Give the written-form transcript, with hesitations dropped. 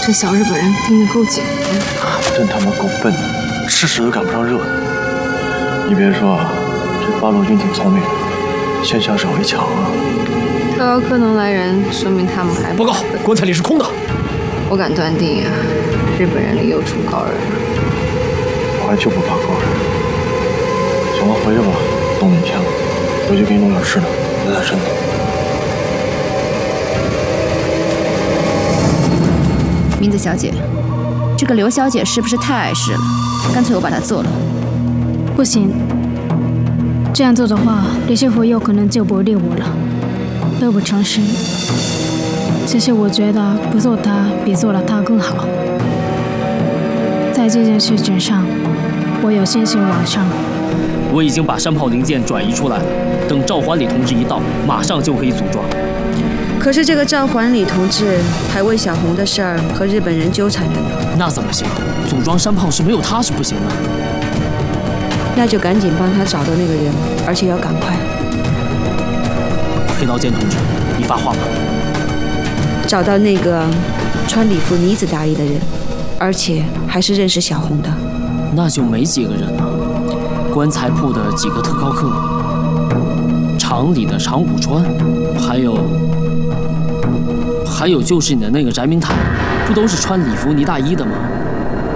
这小日本人盯得够紧的。 真他妈够笨的，吃屎都赶不上热的。你别说啊，这八路军挺聪明的，先下手为强啊。 特高科能来人，说明他们还报告，棺材里是空的。 我敢断定啊，日本人里又出高人了。 我还就不怕高人。行了，回去吧，都哪天了，回去给你弄点吃的，补点身子。 明子小姐，这个刘小姐是不是太碍事了？干脆我把她做了。 不行，这样做的话，李师傅有可能就不理我了，得不偿失。其实我觉得不做他比做了他更好。在这件事情上，我有信心完胜。 我已经把山炮零件转移出来了，等赵环礼同志一到，马上就可以组装。 可是这个赵环礼同志还为小红的事儿和日本人纠缠着呢。 那怎么行？组装山炮是没有他是不行的。 那就赶紧帮他找到那个人，而且要赶快。 黑刀剑同志，你发话吧。 找到那个穿礼服呢子大衣的人，而且还是认识小红的。 那就没几个人了。棺材铺的几个特高课，厂里的长谷川，还有就是你的那个翟明泰，不都是穿礼服呢大衣的吗？